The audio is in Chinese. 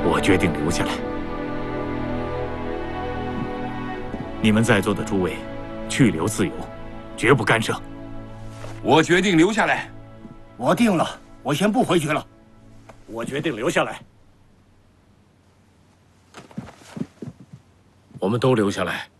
我决定留下来。你们在座的诸位，去留自由，绝不干涉。 我决定留下来。 我定了，我先不回去了。 我决定留下来。 我们都留下来。